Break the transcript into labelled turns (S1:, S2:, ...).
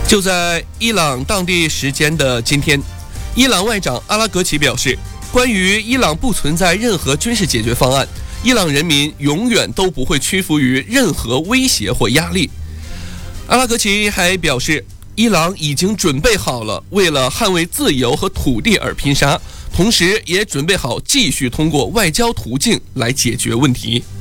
S1: 就在伊朗当地时间的今天，伊朗外长阿拉格齐表示，关于伊朗不存在任何军事解决方案，伊朗人民永远都不会屈服于任何威胁或压力。阿拉格齐还表示，伊朗已经准备好了为了捍卫自由和土地而拼杀，同时也准备好继续通过外交途径来解决问题。